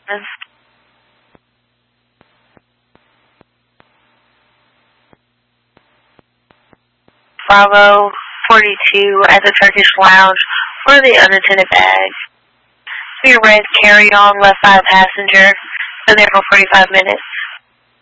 Bravo 42 at the Turkish Lounge for the unattended bag. Your red carry-on left by a passenger. Been there for 45 minutes.